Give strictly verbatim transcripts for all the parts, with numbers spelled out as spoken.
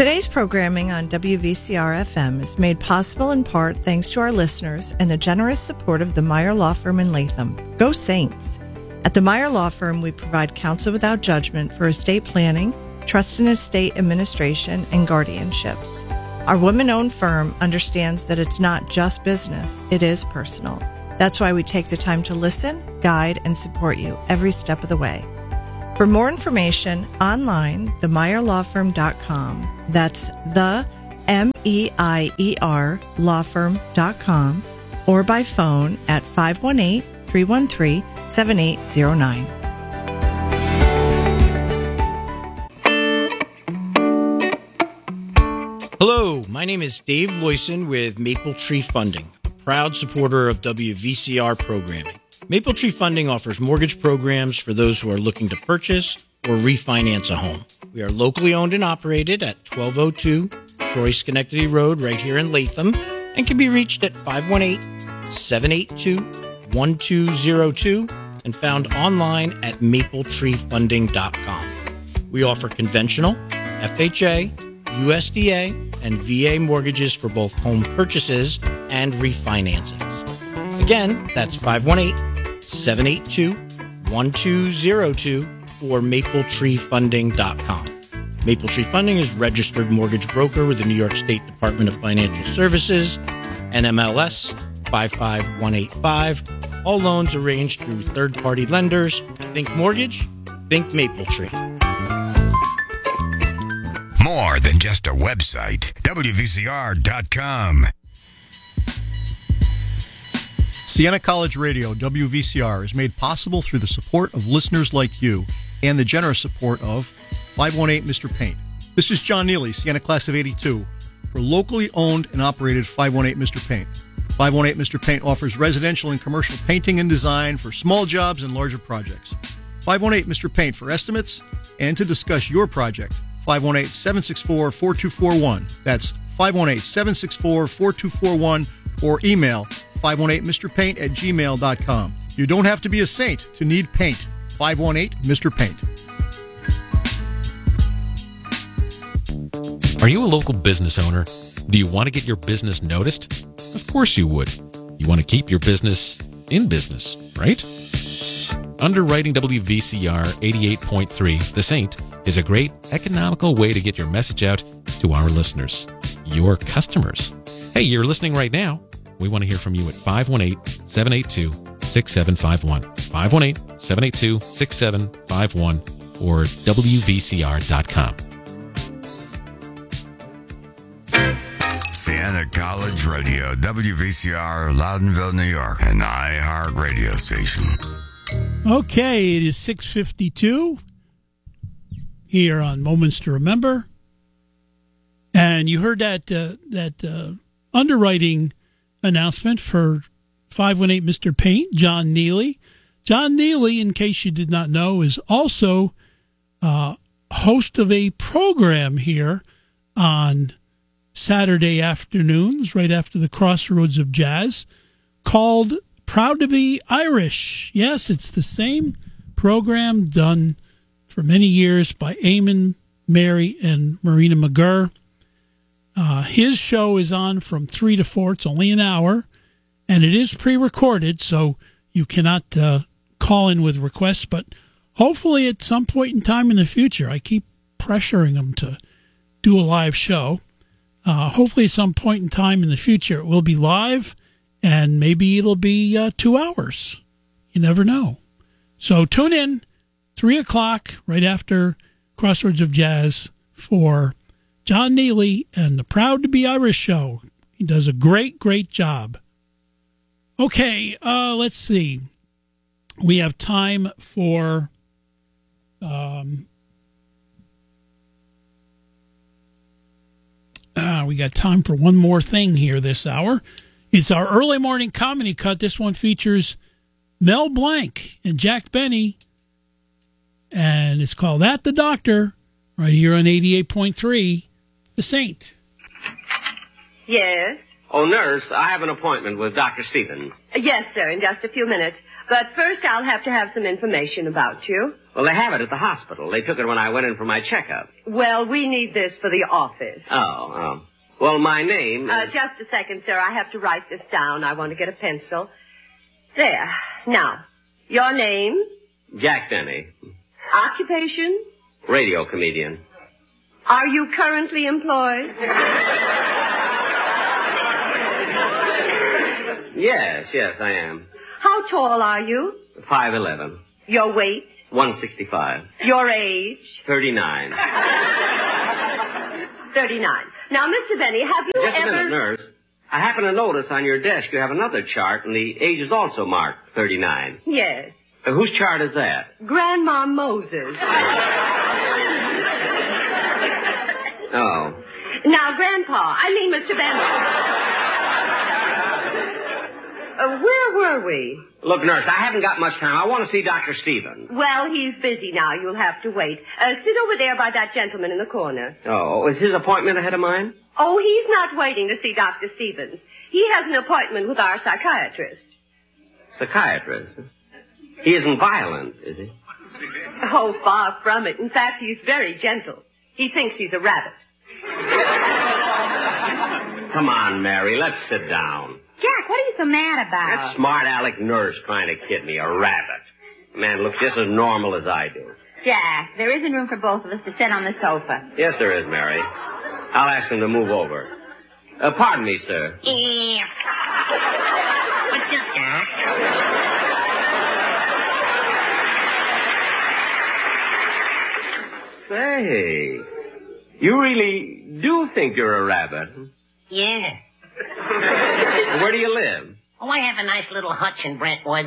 Today's programming on W V C R F M is made possible in part thanks to our listeners and the generous support of the Meyer Law Firm in Latham. Go Saints! At the Meyer Law Firm, we provide counsel without judgment for estate planning, trust and estate administration, and guardianships. Our women-owned firm understands that it's not just business, it is personal. That's why we take the time to listen, guide, and support you every step of the way. For more information, online, the meyer law firm dot com. That's the M E I E R law firm dot com, or by phone at five one eight, three one three, seven eight zero nine. Hello, my name is Dave Loyson with Maple Tree Funding, a proud supporter of W V C R programming. Maple Tree Funding offers mortgage programs for those who are looking to purchase or refinance a home. We are locally owned and operated at twelve oh two Troy Schenectady Road right here in Latham, and can be reached at five one eight, seven eight two, one two zero two and found online at maple tree funding dot com. We offer conventional, F H A, U S D A, and V A mortgages for both home purchases and refinancings. Again, that's five one eight, seven eight two, one two zero two or maple tree funding dot com. Maple Tree Funding is registered mortgage broker with the New York State Department of Financial Services, N M L S five five one eight five. All loans arranged through third-party lenders. Think mortgage, think Maple Tree. More than just a website, W V C R dot com. Siena College Radio, W V C R, is made possible through the support of listeners like you and the generous support of five one eight Mister Paint. This is John Neely, Siena Class of eighty-two, for locally owned and operated five one eight Mister Paint. five one eight Mister Paint offers residential and commercial painting and design for small jobs and larger projects. five one eight Mister Paint for estimates and to discuss your project. five one eight, seven six four, four two four one. That's five one eight, seven six four, four two four one, or email five one eight Mister Paint at gmail dot com. You don't have to be a saint to need paint. five one eight Mister Paint. Are you a local business owner? Do you want to get your business noticed? Of course you would. You want to keep your business in business, right? Underwriting W V C R eighty-eight point three, The Saint, is a great economical way to get your message out to our listeners, your customers. Hey, you're listening right now. We want to hear from you at five one eight, seven eight two, six seven five one, five one eight, seven eight two, six seven five one, or W V C R dot com. Siena College Radio, W V C R, Loudonville, New York, an iHeart radio station. Okay, it is six fifty-two here on Moments to Remember. And you heard that uh, that uh, underwriting announcement for five one eight Mister Paint, John Neely. John Neely, in case you did not know, is also uh, host of a program here on Saturday afternoons, right after the Crossroads of Jazz, called Proud to Be Irish. Yes, it's the same program done for many years by Eamon, Mary, and Marina McGurr. Uh, his show is on from three to four. It's only an hour, and it is pre-recorded, so you cannot uh, call in with requests, but hopefully at some point in time in the future, I keep pressuring them to do a live show. Uh, hopefully at some point in time in the future, it will be live, and maybe it'll be uh, two hours. You never know. So tune in, three o'clock, right after Crossroads of Jazz, for John Neely and the Proud to Be Irish show. He does a great, great job. Okay, uh, let's see. We have time for um, uh, we got time for one more thing here this hour. It's our early morning comedy cut. This one features Mel Blanc and Jack Benny, and it's called At the Doctor, right here on eighty-eight point three, The Saint. Yes? Oh, nurse, I have an appointment with Doctor Stevens. Yes, sir, in just a few minutes. But first I'll have to have some information about you. Well, they have it at the hospital. They took it when I went in for my checkup. Well, we need this for the office. Oh, oh. Well, my name is... Uh, just a second, sir. I have to write this down. I want to get a pencil. There. Now, your name? Jack Denny. Occupation? Radio comedian. Are you currently employed? Yes, yes, I am. How tall are you? five eleven. Your weight? one sixty-five. Your age? thirty-nine. thirty-nine. Now, Mister Benny, have you Just ever... a minute, nurse. I happen to notice on your desk you have another chart, and the age is also marked thirty-nine. Yes. Uh, whose chart is that? Grandma Moses. Oh. Now, Grandpa, I mean Mister Benny. Uh, where were we? Look, nurse, I haven't got much time. I want to see Doctor Stevens. Well, he's busy now. You'll have to wait. Uh, sit over there by that gentleman in the corner. Oh, is his appointment ahead of mine? Oh, he's not waiting to see Doctor Stevens. He has an appointment with our psychiatrist. Psychiatrist? He isn't violent, is he? Oh, far from it. In fact, he's very gentle. He thinks he's a rabbit. Come on, Mary, let's sit down. Jack, what are you so mad about? That smart aleck nurse trying to kid me, a rabbit. Man looks just as normal as I do. Jack, there isn't room for both of us to sit on the sofa. Yes, there is, Mary. I'll ask him to move over. Uh, pardon me, sir. Yeah. What's this, Jack? Say, you really do think you're a rabbit? Yeah. Where do you live? Oh, I have a nice little hutch in Brentwood.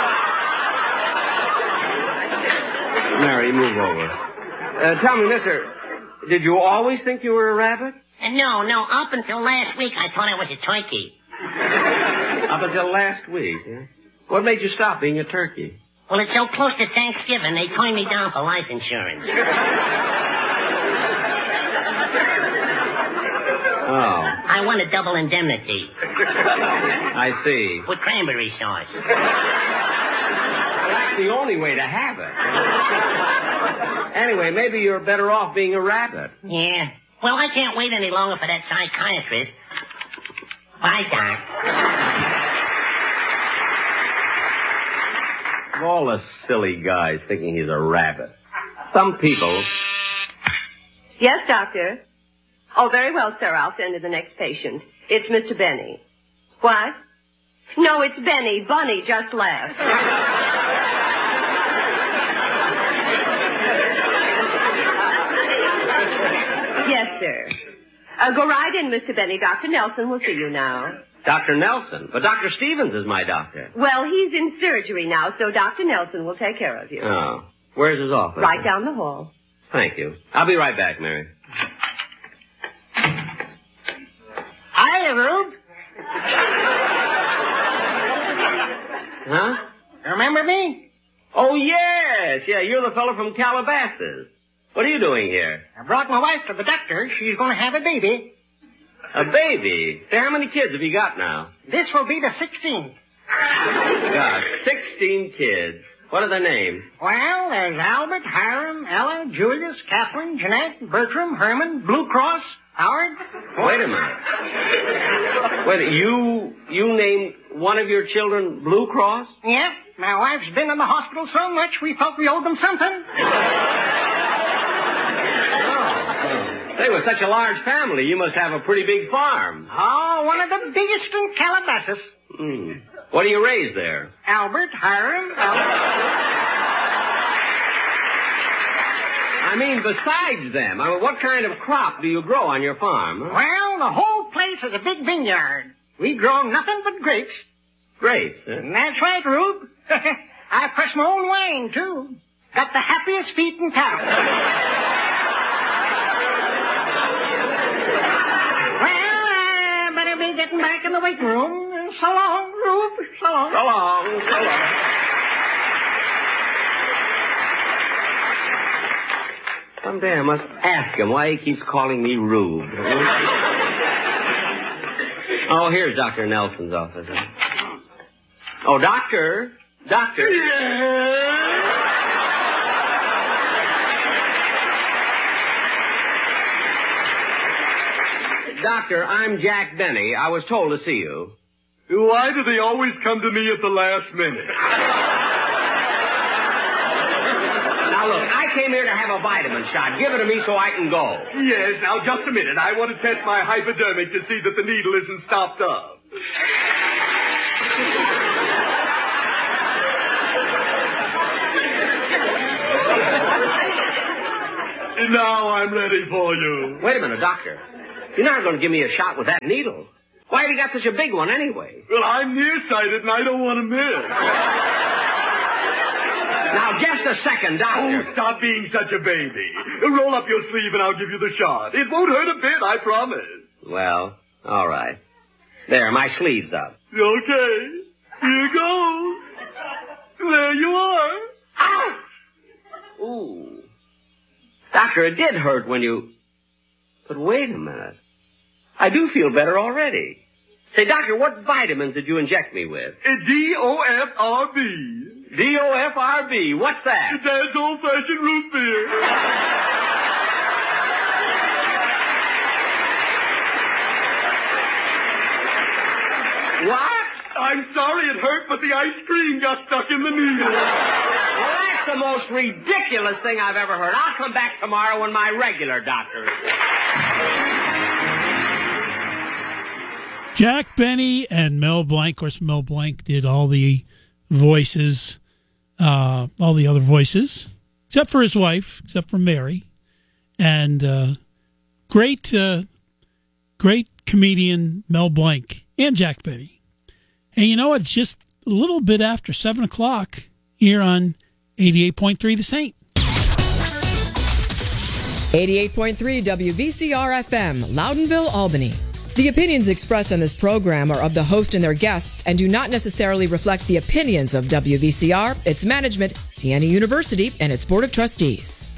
Mary, move over. Uh, tell me, mister, did you always think you were a rabbit? Uh, no, no, up until last week I thought I was a turkey. Up until last week, huh? What made you stop being a turkey? Well, it's so close to Thanksgiving, they turned me down for life insurance. Oh. I want a double indemnity. I see. With cranberry sauce. That's the only way to have it. Anyway, maybe you're better off being a rabbit. Yeah. Well, I can't wait any longer for that psychiatrist. Bye, Doc. All the silly guys thinking he's a rabbit. Some people... Yes, doctor. Oh, very well, sir. I'll send to the next patient. It's Mister Benny. What? No, it's Benny. Bunny just left. Yes, sir. Uh, go right in, Mister Benny. Doctor Nelson will see you now. Doctor Nelson? But Doctor Stevens is my doctor. Well, he's in surgery now, so Doctor Nelson will take care of you. Oh. Where's his office? Right down the hall. Thank you. I'll be right back, Mary. Hi, Rube. Huh? Remember me? Oh, yes. Yeah, you're the fellow from Calabasas. What are you doing here? I brought my wife to the doctor. She's going to have a baby. A baby? Say, how many kids have you got now? This will be the sixteenth. Gosh, sixteen kids. What are their names? Well, there's Albert, Hiram, Ella, Julius, Catherine, Jeanette, Bertram, Herman, Blue Cross, Howard. Wait a minute. Wait, you you named one of your children Blue Cross? Yeah. My wife's been in the hospital so much we felt we owed them something. They were such a large family. You must have a pretty big farm. Oh, one of the biggest in Calabasas. Hmm. What do you raise there? Albert, Hiram, Albert. I mean, besides them, I mean, what kind of crop do you grow on your farm? Huh? Well, the whole place is a big vineyard. We grow nothing but grapes. Grapes, huh? That's right, Rube. I press my own wine, too. Got the happiest feet in town. Well, I better be getting back in the waiting room. So long, Rube. So long. So long. So long. Someday I must ask him why he keeps calling me Rube. Oh, here's Doctor Nelson's office. Oh, Doctor. Doctor. Doctor, I'm Jack Benny. I was told to see you. Why do they always come to me at the last minute? Now, look, I came here to have a vitamin shot. Give it to me so I can go. Yes, now, just a minute. I want to test my hypodermic to see that the needle isn't stopped up. Now I'm ready for you. Wait a minute, Doctor. You're not going to give me a shot with that needle. Why have you got such a big one anyway? Well, I'm nearsighted and I don't want to miss. Now, just a second, Doctor. Oh, stop being such a baby. Roll up your sleeve and I'll give you the shot. It won't hurt a bit, I promise. Well, all right. There, my sleeve's up. Okay. Here goes. There you are. Ah! Ooh. Doctor, it did hurt when you... But wait a minute. I do feel better already. Say, Doctor, what vitamins did you inject me with? D O F R B. D O F R B. What's that? That's old-fashioned root beer. What? I'm sorry it hurt, but the ice cream got stuck in the needle. Well, that's the most ridiculous thing I've ever heard. I'll come back tomorrow when my regular doctor is there. Jack Benny and Mel Blanc. Of course, Mel Blanc did all the voices, uh, all the other voices, except for his wife, except for Mary. And uh, great, uh, great comedian Mel Blanc and Jack Benny. And you know, it's just a little bit after seven o'clock here on eighty-eight point three The Saint. eighty-eight point three W V C R F M, Loudonville, Albany. The opinions expressed on this program are of the host and their guests and do not necessarily reflect the opinions of W V C R, its management, Siena University, and its Board of Trustees.